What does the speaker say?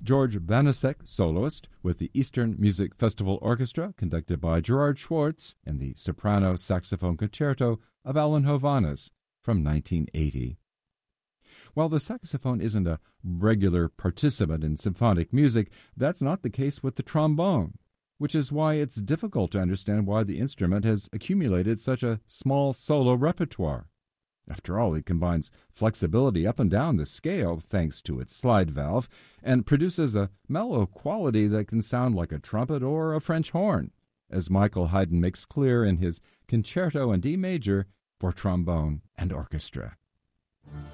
George Banasek, soloist, with the Eastern Music Festival Orchestra, conducted by Gerard Schwartz, and the soprano saxophone concerto of Alan Hovhaness from 1980. While the saxophone isn't a regular participant in symphonic music, that's not the case with the trombone, which is why it's difficult to understand why the instrument has accumulated such a small solo repertoire. After all, it combines flexibility up and down the scale thanks to its slide valve and produces a mellow quality that can sound like a trumpet or a French horn, as Michael Haydn makes clear in his Concerto in D major for trombone and orchestra.